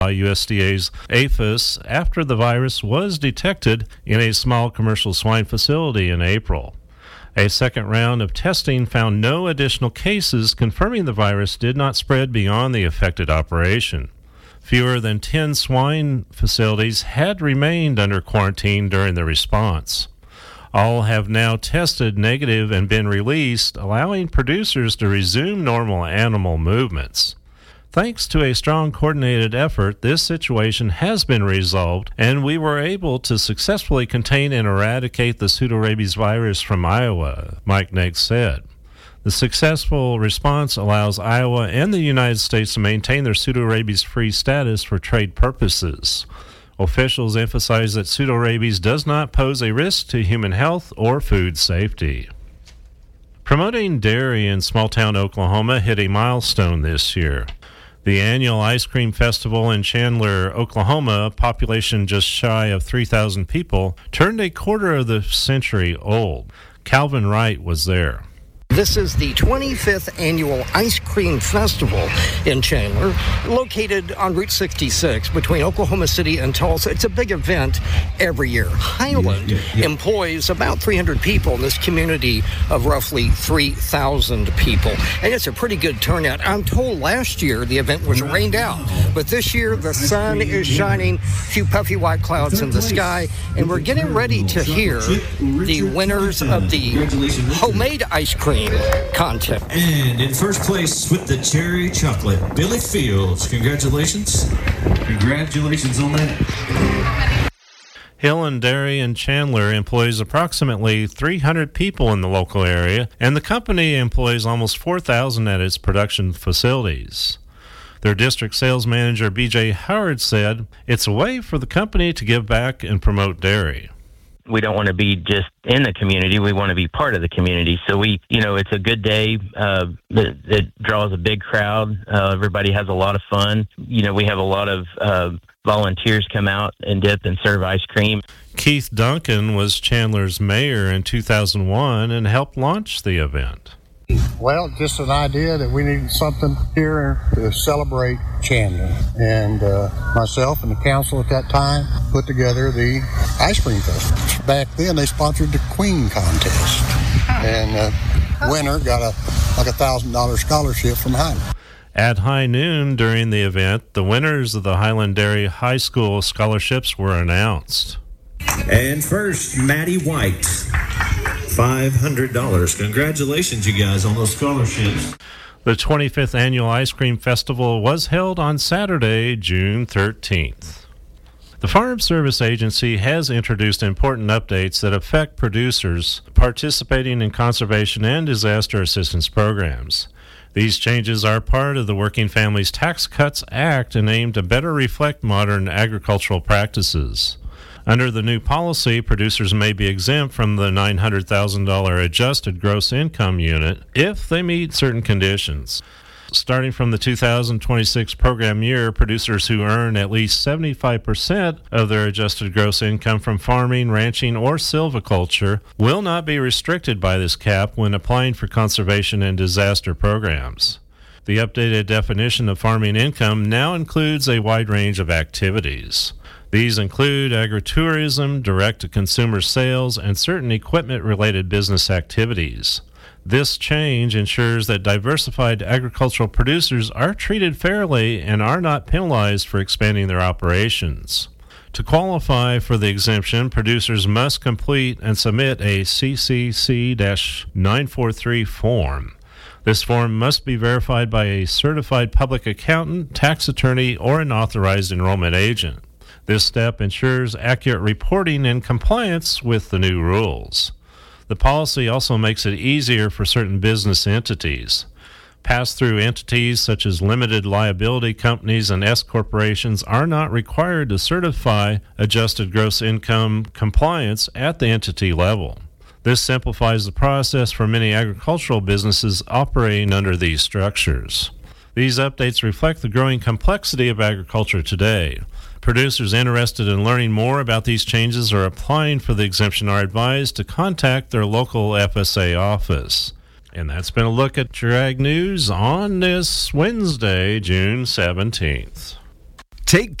by USDA's APHIS after the virus was detected in a small commercial swine facility in April. A second round of testing found no additional cases, confirming the virus did not spread beyond the affected operation. Fewer than 10 swine facilities had remained under quarantine during the response. All have now tested negative and been released, allowing producers to resume normal animal movements. Thanks to a strong coordinated effort, this situation has been resolved, and we were able to successfully contain and eradicate the pseudorabies virus from Iowa, Mike Nix said. The successful response allows Iowa and the United States to maintain their pseudorabies-free status for trade purposes. Officials emphasize that pseudorabies does not pose a risk to human health or food safety. Promoting dairy in small-town Oklahoma hit a milestone this year. The annual ice cream festival in Chandler, Oklahoma, population just shy of 3,000 people, turned a quarter of the century old. Calvin Wright was there. This is the 25th Annual Ice Cream Festival in Chandler, located on Route 66 between Oklahoma City and Tulsa. It's a big event every year. Highland employs about 300 people in this community of roughly 3,000 people, and it's a pretty good turnout. I'm told last year the event was rained out, but this year the sun is shining, a few puffy white clouds in the sky, and we're getting ready to hear the winners of the homemade ice cream contest. And in first place with the cherry chocolate, Billy Fields. Congratulations. Congratulations on that. Hillen Dairy in Chandler employs approximately 300 people in the local area, and the company employs almost 4,000 at its production facilities. Their district sales manager, B.J. Howard, said, "It's a way for the company to give back and promote dairy." We don't want to be just in the community. We want to be part of the community. So it's a good day that draws a big crowd. Everybody has a lot of fun. We have a lot of volunteers come out and dip and serve ice cream. Keith Duncan was Chandler's mayor in 2001 and helped launch the event. Well, just an idea that we needed something here to celebrate Chandler. And myself and the council at that time put together the ice cream festival. Back then, they sponsored the Queen contest. And the winner got a $1,000 scholarship from Highland. At high noon during the event, the winners of the Highland Dairy High School scholarships were announced. And first, Maddie White, $500. Congratulations, you guys, on those scholarships. The 25th Annual Ice Cream Festival was held on Saturday, June 13th. The Farm Service Agency has introduced important updates that affect producers participating in conservation and disaster assistance programs. These changes are part of the Working Families Tax Cuts Act and aim to better reflect modern agricultural practices. Under the new policy, producers may be exempt from the $900,000 adjusted gross income unit if they meet certain conditions. Starting from the 2026 program year, producers who earn at least 75% of their adjusted gross income from farming, ranching, or silviculture will not be restricted by this cap when applying for conservation and disaster programs. The updated definition of farming income now includes a wide range of activities. These include agritourism, direct-to-consumer sales, and certain equipment-related business activities. This change ensures that diversified agricultural producers are treated fairly and are not penalized for expanding their operations. To qualify for the exemption, producers must complete and submit a CCC-943 form. This form must be verified by a certified public accountant, tax attorney, or an authorized enrollment agent. This step ensures accurate reporting and compliance with the new rules. The policy also makes it easier for certain business entities. Pass-through entities such as limited liability companies and S corporations are not required to certify adjusted gross income compliance at the entity level. This simplifies the process for many agricultural businesses operating under these structures. These updates reflect the growing complexity of agriculture today. Producers interested in learning more about these changes or applying for the exemption are advised to contact their local FSA office. And that's been a look at your Ag News on this Wednesday, June 17th. Take